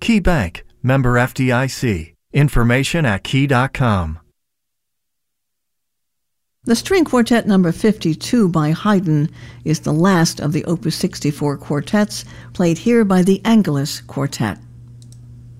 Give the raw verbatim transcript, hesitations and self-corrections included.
Key Bank, member F D I C. Information at key dot com. The String Quartet number fifty-two by Haydn is the last of the Opus sixty-four quartets, played here by the Angelus Quartet.